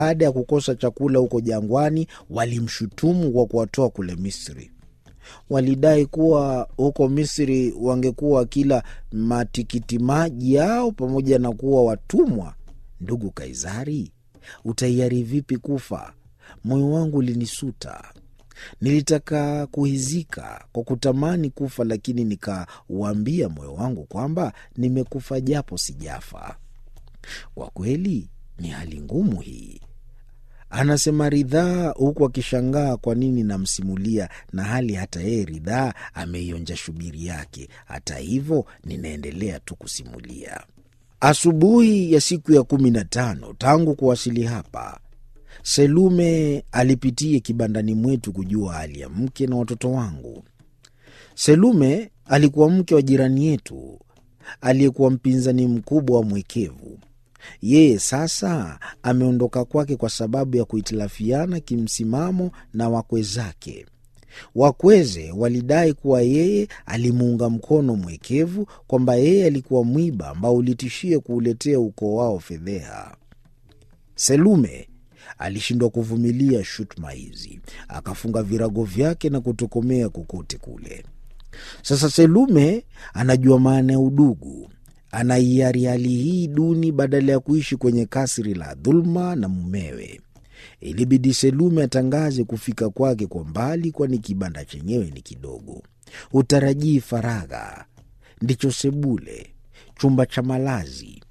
baada ya kukosa chakula huko jangwani, walimshutumu kwa kuwatoa kule Misri. Walidai kuwa huko Misri wangekuwa kila matikiti maji yao pamoja na kuwa watumwa. Ndugu Kaisari, utaiari vipi kufa? Moyo wangu ulinisuta. Nilitaka kuhizika kwa kutamani kufa, lakini nikauambia moyo wangu kwamba nimekufa japo sijafa. Kwa kweli ni hali ngumu hii, anasema Ridhaa, huku akishangaa kwa nini namsimulia, na hali hata yeye Ridhaa ameionja shubiri yake. Hata hivyo ninaendelea tu kusimulia. Asubuhi ya siku ya 15 tangu kuwasili hapa, Selume alipitia kibandani mwetu kujua hali ya mke na watoto wangu. Selume alikuwa mke wa jirani yetu aliyekuwa mpinzani mkubwa wa Mwekevu. Yeye sasa ameondoka kwake kwa sababu ya kuhitilafiana kimsimamo na wakwe zake. Wakweze walidai kuwa yeye alimuunga mkono Mwekevu, kwamba yeye alikuwa mwiba ambao ulitishia kuuletea ukoo wao fedheha. Selume alishindwa kuvumilia shutuma hizi, akafunga virago vyake na kutokomea kokote kule. Sasa Selume anajua maana ya udugu. Anaiari hali hii duni badala ya kuishi kwenye kasri la dhulma na mumewe. Ilibidi Selume atangaze kufika kwake kwa mbali, kwani kibanda chenyewe ni kidogo. Utarajii faragha, ndicho sebule, chumba cha malazi.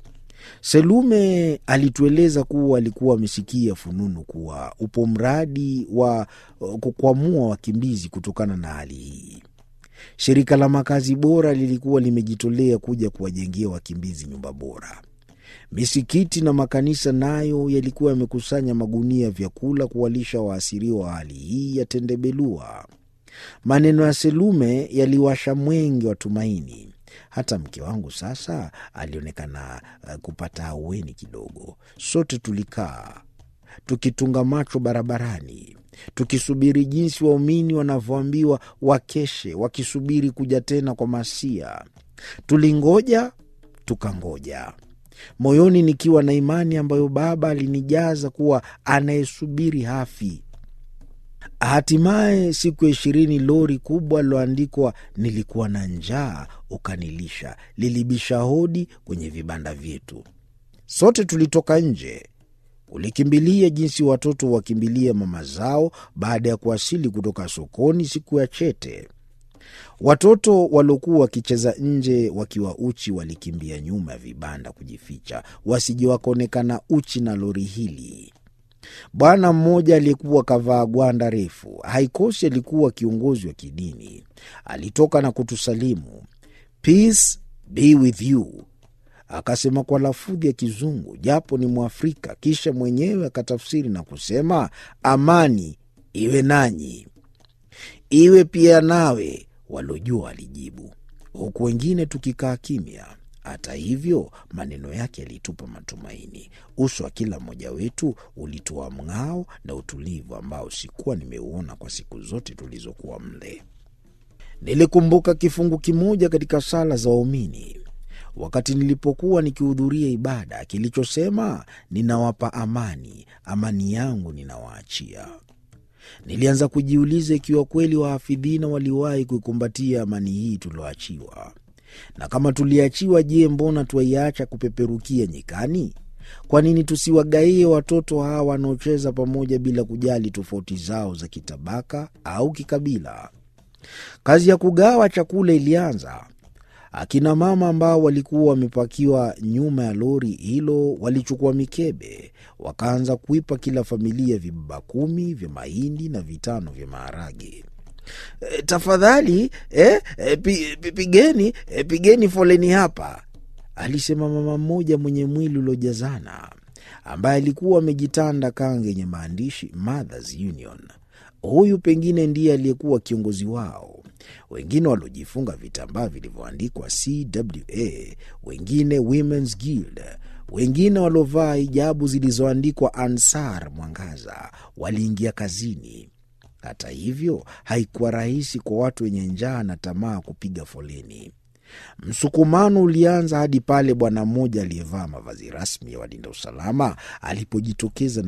Selume alitueleza kuwa alikuwa amesikia fununu kuwa upo mradi wa kukwamua wakimbizi kutokana na hali hii. Shirika la makazi bora lilikuwa limejitolea kuja kuwajengea wakimbizi nyumba bora. Misikiti na makanisa nayo yalikuwa yamekusanya magunia ya vyakula kuwalisha waasiriwa wa hali hii ya tendebelua. Maneno ya Selume yaliwasha mwenge wa tumaini. Hata mke wangu sasa alionekana kupata ahueni kidogo. Sote tulikaa tukitunga macho barabarani, tukisubiri jinsi waumini wanavyoambiwa wakeshe, wakisubiri kuja tena kwa Masia. Tulingoja, tukangoja, moyoni nikiwa na imani ambayo Baba alinijaza kuwa anayesubiri hafi. Hatimaye siku ya 20, lori kubwa liloandikwa nilikuwa na njaa ukanilisha lilibisha hodi kwenye vibanda vyetu. Sote tulitoka nje, ulikimbilia jinsi watoto wakimbilia mama zao baada ya kuwasili kutoka sokoni siku ya chete. Watoto waliokuwa wakicheza nje wakiwa uchi walikimbia nyuma ya vibanda kujificha, wasije wakaonekana uchi na lori hili. Bwana mmoja aliyekuwa kavaa gwanda refu, haikosi alikuwa kiongozi wa kidini, alitoka na kutusalimu, "Peace be with you." Akasema kwa lafudhi ya Kizungu japo ni Mwafrika, kisha mwenyewe akatafsiri na kusema, "Amani iwe nanyi." "Iwe pia nawe," walojua alijibu, huku wengine tukikaa kimya. Hata hivyo maneno yake yalitupa matumaini. Uso wa kila mmoja wetu ulitoa mng'ao na utulivu ambao sikuwa nimeuona kwa siku zote tulizokuwa mle. Nilikumbuka kifungu kimoja katika sala za waumini wakati nilipokuwa nikihudhuria ibada, kilichosema, "Ninawapa amani, amani yangu ninawaachia." Nilianza kujiuliza ikiwa kweli wahafidhina waliwahi kuikumbatia amani hii tulioachiwa. Na kama tuliachiwa, je, mbona tuiacha kupeperukia nyikani? Kwa nini tusiwagaie watoto hawa wanaocheza pamoja bila kujali tofauti zao za kitabaka au kikabila? Kazi ya kugawa chakula ilianza. Akina mama ambao walikuwa wamepakiwa nyuma ya lori hilo walichukua mikebe, wakaanza kuipa kila familia vibaba 10 vya mahindi na 5 vya maharage. "Tafadhali, pigeni foleni hapa," alisema mama mmoja mwenye mwili uliojazana, ambaye alikuwa amejitanda kanga yenye maandishi Mothers Union. Huyu pengine ndiye aliyekuwa kiongozi wao. Wengine waliojifunga vitambaa vilivyoandikwa CWA, wengine Women's Guild, wengine waliovaa hijabu zilizoandikwa Ansar Mwangaza waliingia kazini. Hata hivyo haikuwa rahisi kwa watu wenye njaa na tamaa kupiga foleni. Msukumano ulianza hadi pale bwana mmoja aliyevaa mavazi rasmi ya walinda usalama alipojitokeza